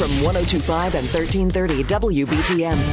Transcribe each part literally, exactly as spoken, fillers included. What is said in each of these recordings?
from one oh two point five and thirteen thirty W B T M.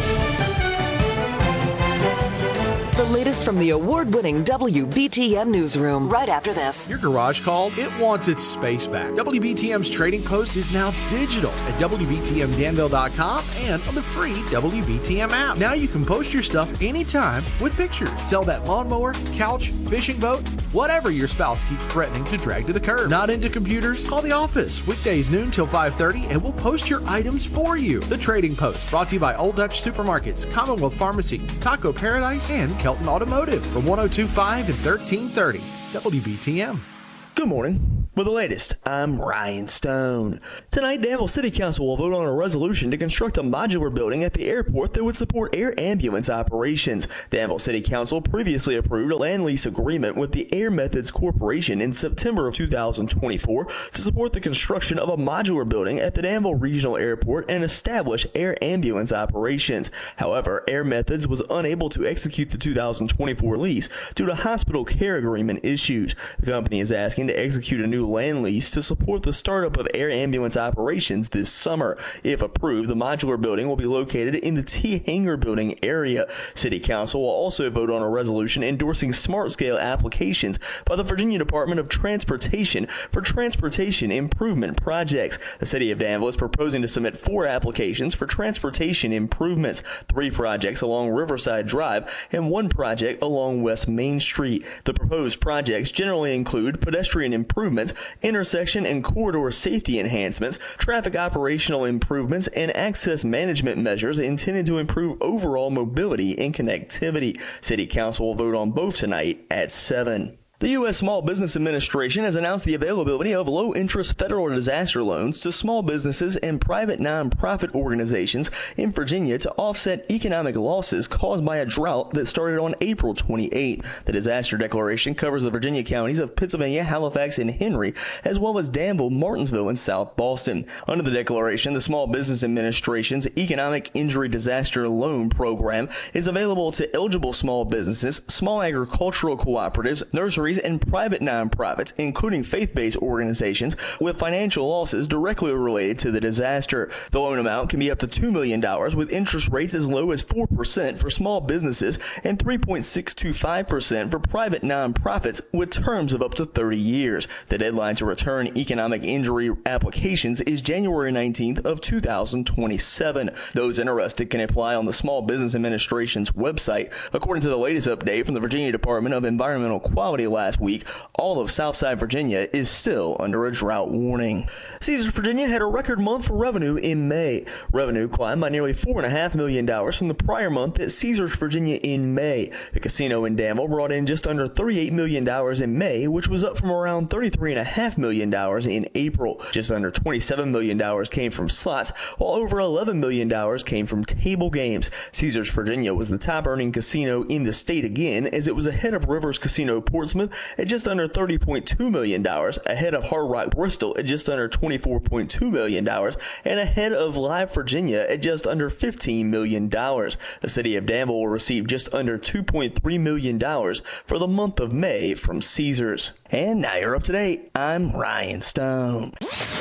The latest from the award-winning W B T M newsroom right after this. Your garage called? It wants its space back. W B T M's Trading Post is now digital at W B T M Danville dot com and on the free W B T M app. Now you can post your stuff anytime with pictures. Sell that lawnmower, couch, fishing boat, whatever your spouse keeps threatening to drag to the curb. Not into computers? Call the office. Weekdays noon till five thirty and we'll post your items for you. The Trading Post, brought to you by Old Dutch Supermarkets, Commonwealth Pharmacy, Taco Paradise, and Kelton Automotive from one oh two point five and thirteen thirty W B T M. Good morning. With the latest, I'm Ryan Stone. Tonight, Danville City Council will vote on a resolution to construct a modular building at the airport that would support air ambulance operations. Danville City Council previously approved a land lease agreement with the Air Methods Corporation in September of two thousand twenty-four to support the construction of a modular building at the Danville Regional Airport and establish air ambulance operations. However, Air Methods was unable to execute the two thousand twenty-four lease due to hospital care agreement issues. The company is asking to execute a new land lease to support the startup of air ambulance operations this summer. If approved, the modular building will be located in the T Hangar building area. City Council will also vote on a resolution endorsing smart scale applications by the Virginia Department of Transportation for transportation improvement projects. The City of Danville is proposing to submit four applications for transportation improvements, three projects along Riverside Drive and one project along West Main Street. The proposed projects generally include pedestrian improvements, intersection and corridor safety enhancements, traffic operational improvements, and access management measures intended to improve overall mobility and connectivity. City Council will vote on both tonight at seven. The U S Small Business Administration has announced the availability of low-interest federal disaster loans to small businesses and private nonprofit organizations in Virginia to offset economic losses caused by a drought that started on April twenty-eighth. The disaster declaration covers the Virginia counties of Pittsylvania, Halifax, and Henry, as well as Danville, Martinsville, and South Boston. Under the declaration, the Small Business Administration's Economic Injury Disaster Loan Program is available to eligible small businesses, small agricultural cooperatives, nurseries, and private nonprofits, including faith-based organizations, with financial losses directly related to the disaster. The loan amount can be up to two million dollars, with interest rates as low as four percent for small businesses and three point six two five percent for private nonprofits, with terms of up to thirty years. The deadline to return economic injury applications is January nineteenth of two thousand twenty-seven. Those interested can apply on the Small Business Administration's website. According to the latest update from the Virginia Department of Environmental Quality last week, all of Southside Virginia is still under a drought warning. Caesars Virginia had a record month for revenue in May. Revenue climbed by nearly four point five million dollars from the prior month at Caesars Virginia in May. The casino in Danville brought in just under thirty-eight million dollars in May, which was up from around thirty-three point five million dollars in April. Just under twenty-seven million dollars came from slots, while over eleven million dollars came from table games. Caesars Virginia was the top earning casino in the state again, as it was ahead of Rivers Casino Portsmouth at just under thirty point two million dollars, ahead of Hard Rock Bristol at just under twenty-four point two million dollars, and ahead of Live Virginia at just under fifteen million dollars. The City of Danville will receive just under two point three million dollars for the month of May from Caesars. And now you're up to date. I'm Ryan Stone.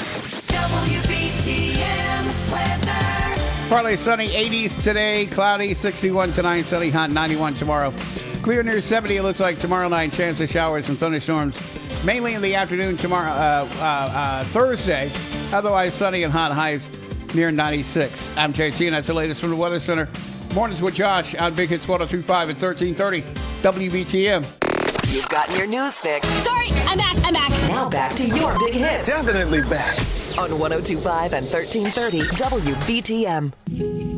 W B T M weather. Partly sunny, eighties today, cloudy, sixty-one tonight, sunny, hot, ninety-one tomorrow. Clear near seventy, it looks like tomorrow night. Chance of showers and thunderstorms, mainly in the afternoon tomorrow, uh, uh, uh, Thursday. Otherwise, sunny and hot, highs near ninety-six. I'm J T, and that's the latest from the Weather Center. Mornings with Josh on Big Hits one oh two point five and thirteen thirty W B T M. You've gotten your news fix. Sorry, I'm back, I'm back. Now back to your big hits. Definitely back. On one oh two point five and thirteen thirty W B T M.